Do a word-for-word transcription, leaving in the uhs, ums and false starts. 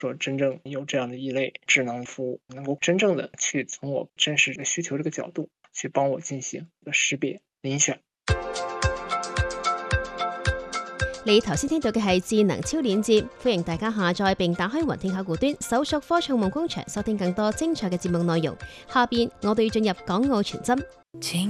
说真正有这样的一類智能服務，能夠真正的去從我真實的需求這個角度去幫我進行識別遴選。 你頭先聽到嘅係智能超鏈接，歡迎大家下載並打開雲聽考古端，搜索科創夢工場，收聽更多精彩嘅節目內容。下邊我哋要進入港澳傳真。